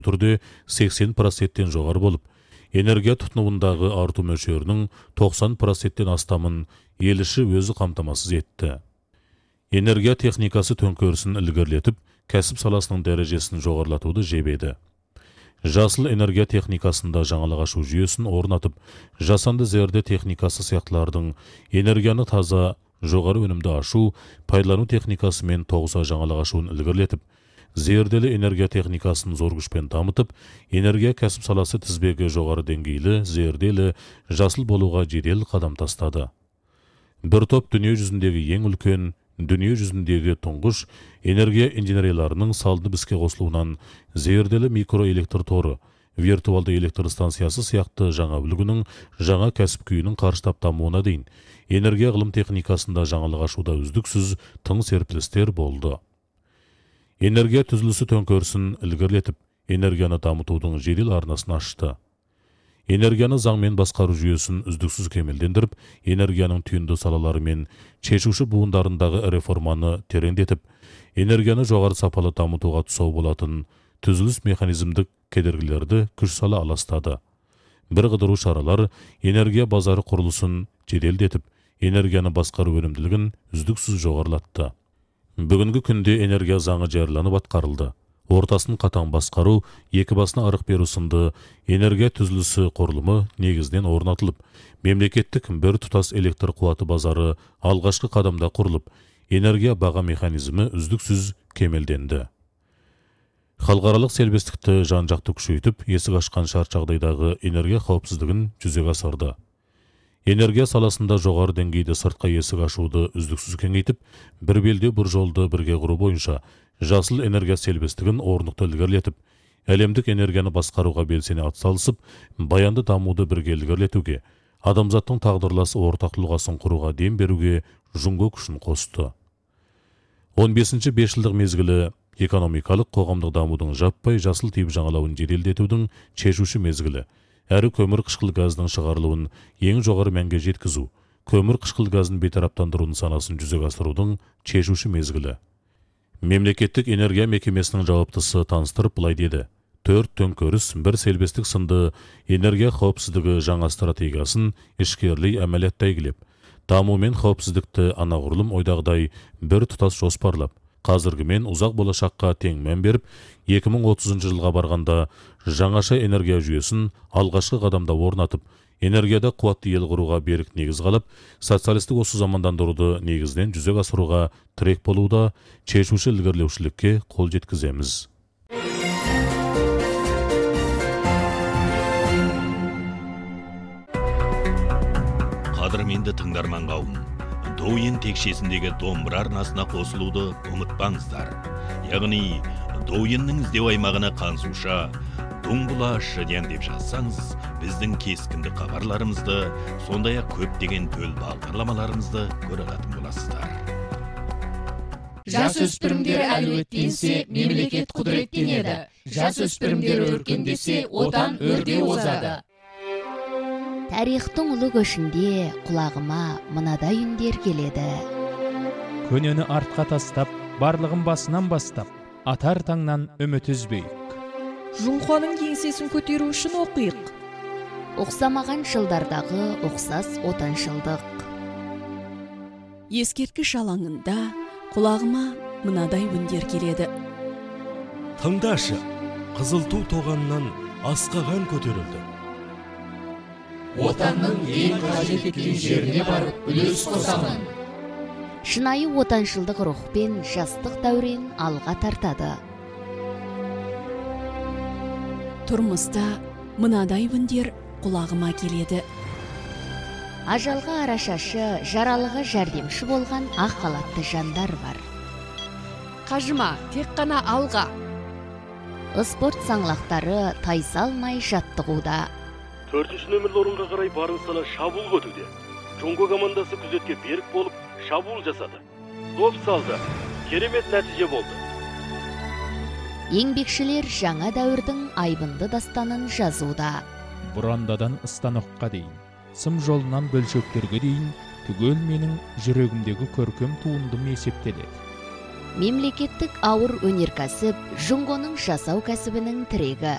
түрде 80%-тен жоғары болып, энергия тұтынуындағы арту мөлшерінің 90%-тен астамын ел іші өзі қамтамасыз етті. Энергия техникасы төңкерісін ілгерілетіп, кәсіп саласының дәрежесін жоғарылатуды жебеді. Жасыл энергия техникасында жаңалық ашу жүйесін орнатып, жасанды зерде техникасы сияқтылардың энергияны таза, жоғары өнімді ашу, пайдалану техникасымен тоғыса жаңалық ашуын ілгерілетіп, зерделі энергия техникасын зор күшпен дамытып, энергия кәсіп саласы тізбегі жоғары деңгейлі, зерделі, жасыл болуға жедел қадам тастады. Бір топ дүние жүзіндегі ең үлкен, дүние жүзіндегі тұңғыш энергия инженерияларының салынып іске қосылуынан зерделі микроэлектр торы, виртуалды электр станциясы сияқты жаңа үлгінің, жаңа кәсіп күйінің қарыштап дамуына дейін энергия ғылым техникасында жаңалық ашуда үздіксіз тың серпілістер болды. Энергия түзілісі төңкерісін ілгерілетіп, энергияны дамытудың жедел арнасын ашты. Энергияны заңмен басқару жүйесін үздіксіз кемелдендіріп, энергияның түйінді салалары мен шешуші буындарындағы реформаны тереңдетіп, энергияны жоғары сапалы дамытуға тұсау болатын түзіліс механизмдік кедергілерді күш сала аластады. Бір қыдыру шаралар энергия базары құрылысын жеделдетіп, энергияны басқару өнімділігін үздіксіз жоғарылатты. Бүгінгі күнде энергия заңы жарияланып атқарылды. Ортасын қатаң басқару, екі басына арық беру сынды энергия түзілісі құрылымы негізден орнатылып, мемлекеттік бір тұтас электр қуаты базары алғашқы қадамда құрылып, энергия баға механизмі үздіксіз кемелденді. Халықаралық сербестікті жан-жақты күшейтіп, есік ашқан шарт жағдайдағы энергия қауіпсіздігін жүзеге асырды. Энергия саласында жоғары деңгейде сыртқа есік ашуды үздіксіз кеңейтіп, бір белде бір жолды бірге құру бойынша жасыл энергия сербестігін орнықты ілгерілетіп, әлемдік энергияны басқаруға белсене атсалысып, баянды дамуды бірге ілгерілетуге, адамзаттың тағдырлас ортақ тұлғасын құруға дем беруге жұңго күшін қосты. 15-ші бесжылдық мезгілі экономикалық қоғамдық дамудың жаппай жасыл тип жаңалауын жеделдетудің шешуші мезгілі, әрі көмір қышқыл газының шығарылуын ең жоғары мәнге жеткізу, көмір қышқыл газын бейтараптандыру нысанасын жүзеге асырудың шешуші мезгілі. Мемлекеттік энергия мекемесінің жауаптысы таныстырып былай деді: 4 төңкеріс, бір селбестік сынды энергия қауіпсіздігі жаңа стратегиясын ішкерлей әмәлетті әйгілеп, даму мен қауіпсіздікті анағұрлым ойдағыдай бір тұтас жоспарлап, қазіргімен ұзақ болашаққа тең мән беріп, 2030 жылға барғанда жаңаша энергия жүйесін алғашқы қадамда орнатып, энергияда қуатты ел құруға берік негіз қалып, социалистік осы замандандыруды негізден жүзеге асыруға тірек болуда шешуші ілгерілеушілікке қол жеткіземіз. Қадірменді тыңдарман қауым, Доуен текшесіндегі домбыра арнасына қосылуды ұмытпаңыздар. Яғни, Доуеннің іздеу аймағына қансуша Дуңбұла шыден деп жазсаңыз, біздің кескінді хабарларымызды, сондай-ақ көптеген төл бағдарламаларымызды көре алатын боласыздар. Жас өспірімдер әлеуеттенсе, мемлекет құдіреттенеді. Жас өспірімдер өркендесе, отан өрде озады. Тарихтың ұлы көшінде құлағыма мынадай үндер келеді. Көнені артқа тастап, барлығын басынан бастап, атар таңнан үміт үзбейік. Жұңқаның еңсесін көтеру үшін оқиық. Оқсамаған жылдардағы оқсас отаншылдық. Ескерткіш алаңында құлағыма мынадай үндер келеді. Тыңдашы, қызыл ту тоғаннан асқаған көтерілді. Отанның ең қажет еткен жеріне барып үлес қосамын. Шынайы отаншылдық рухпен жастық дәурен алға тартады. Тұрмыста мынадай үндер құлағыма келеді. Ажалға арашашы, жаралыға жәрдемші болған ақ халатты жандар бар. Қажыма, тек қана алға. Спорт саңлақтары тайсалмай жаттығуда. 4-ші нөмірлі орынға қарай барын сала шабуыл көтуде. Жоңго командасы күзетке берік болып шабуыл жасады. Доп салды. Керемет нәтиже болды. Еңбекшілер жаңа дәуірдің айбынды дастанын жазуда. Бұрандадан станокқа дейін, сым жолынан бөлшектерге дейін, түгел менің жүрегімдегі көркем туындым есептеледі. Мемлекеттік ауыр өнеркәсіп Жұңғоның жасау кәсібінің тірегі.